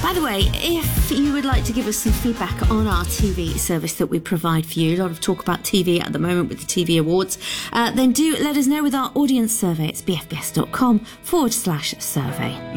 By the way, if you would like to give us some feedback on our TV service that we provide for you, a lot of talk about TV at the moment with the TV Awards, then do let us know with our audience survey. It's bfbs.com/survey.